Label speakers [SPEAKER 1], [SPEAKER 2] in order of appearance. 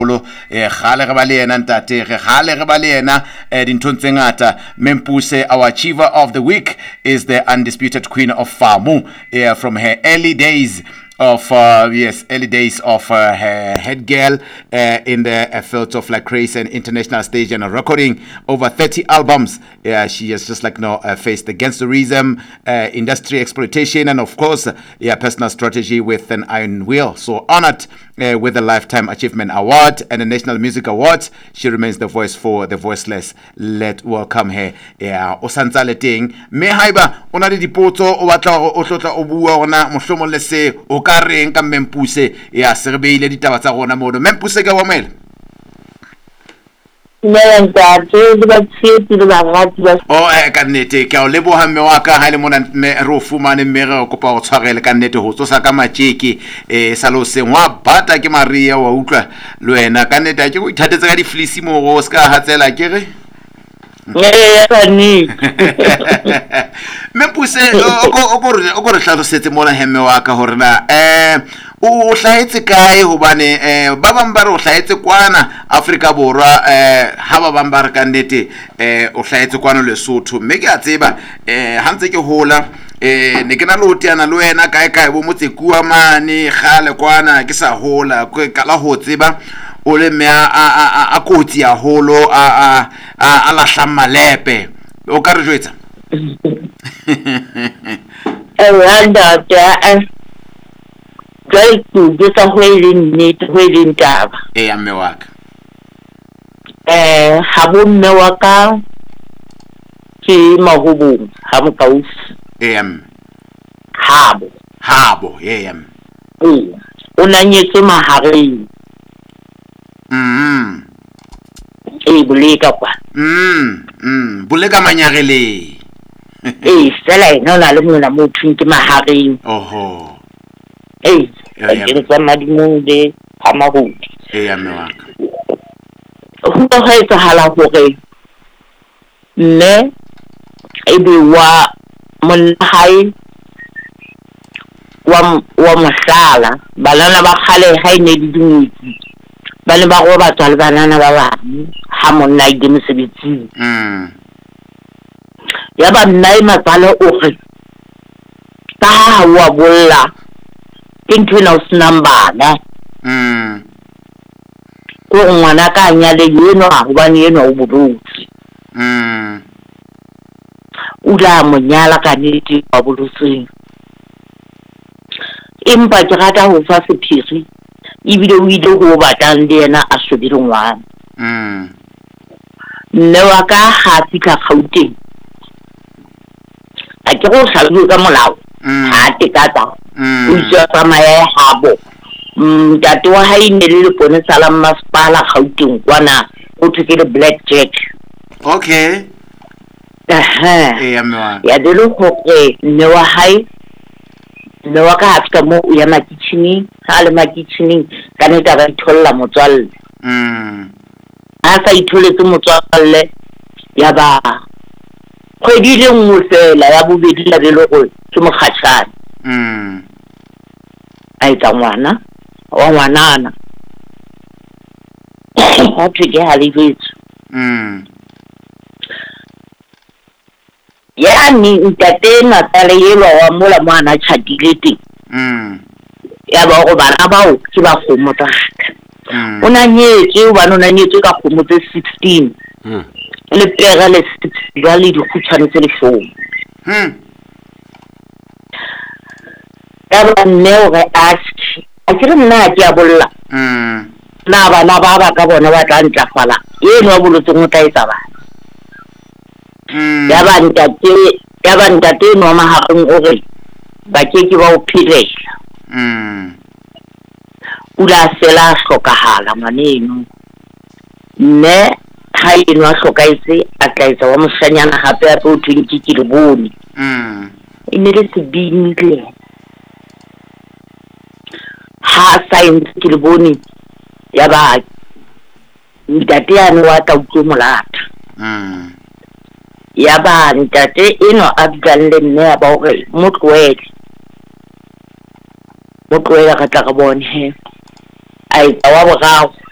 [SPEAKER 1] gale re ba le yena ntate gale re ba le yena dinthong tse ngata. Mempuse, our achiever of the week, is the undisputed queen of Famu, from her early days of early days of her head girl in the fields of like race and international stage, and recording over 30 albums. She has just faced the gangsterism, industry exploitation, and of course personal strategy with an iron will. So honored with the Lifetime Achievement Award and the National Music Awards, she remains the voice for the voiceless. Let welcome her. O santsale teng me haiba ona le dipotso o batla o tlotla o bua ona mohlomo le se o ka reng ka Mempuse ya se re beile ditaba tsa rona mono. Mempuse ka wamela ka nnete ke a o leboha mme wa ka ha le mona mme re o fumane mme re kopa go tshwarele ka nnete go tsosa ka matjeki saloseng wa bata ke Maria wa utlwa le wena ka nnete ke go ithatetse ka diflisi mo go ska hatsela ke re Mempuse o go re hlalosetse mona hemme wa ka hore na o hlahetse kae hobane ba bang ba re o hlahetse kwana Afrika Borwa ha ba bang ba re ka nnete o hlahetse kwana Lesotho mme ke a tseba ha ntse ke hola ne ke na lo tiana le wena kae bo motsekuwa mane gale kwana ke sa hola ka la ho tseba o le me a kotsi ya holo a la hlamalepe o ka re jwetsa
[SPEAKER 2] randa jwale ke tsa ho ile ntaba
[SPEAKER 1] ya mme wa ka
[SPEAKER 2] ha bo mme wa ka ke Mahobong ha mo kausi habo o na nyetse mahareng buleka kwa
[SPEAKER 1] buleka manyagele
[SPEAKER 2] sela ena la le mona mo ke mahareng
[SPEAKER 1] oho
[SPEAKER 2] ke tsa madimole ha mabudi
[SPEAKER 1] ya mme wa ka
[SPEAKER 2] ho ha etsahala hore mme ebe wa monahai wa mosala balana ba khale ha ine di dingwetsi ba le ba go batla le banana ba bang ha monna ide mosebetsing ya ba nna e matsale o re ta ha wa bolla ke ntwena o sena bana ko ngwana ka nyale yeno a go bane yeno o bodutsi ula monyala ka nete ba bodutsing empa ke rata ho fa sephiri ibile o ile go batlang le yena a shobile ngwana nne wa ka ha fika Gauteng a ke go hlalosa ka molao ha te kata o isa tsamaya habo ntate wa ha ine le lepone sala masepala Gauteng kwana go thekele Black Jack
[SPEAKER 1] okay
[SPEAKER 2] ya dilo go nne wa hai nne wa ka ha fika mo ya makitchini ha le makitchini ka neta ba itholla motswalle ha sa itholetse motswalle ya ba kgwedi le nngwe fela ya bobedi la belo go ke mokgatshane a etsa ngwana wa ngwanana ha thwe ha le betso ya ni ntate Natale yelo wa mola mwana tshadile teng ya ba go bana bao ke ba kgomo tsa ka ona nyetse o bana ona nyetse ka kgomo tse 16 le pega le 6 ga le di khutshwane tse le fomo ya ba nne o re ask a ke re nna ke a bolla na bana ba ka bona ba tla ntlafala yeno wa bolotse mo tla etsa bana ya ba ntate no mahareng o re ba ke ba o philela ula sela hlokahala ngwaneno nne ha eno a hlokaitse a tlaitsa wa moshanyana hape a tlo thweng ke le bone ene le sebinile ha science ke le bone ya ba ntate yana wa ka utlo molata ya ba ntate eno a dlalle nne ya ba hore motloele ka tla ka bone he a etsa wa boraro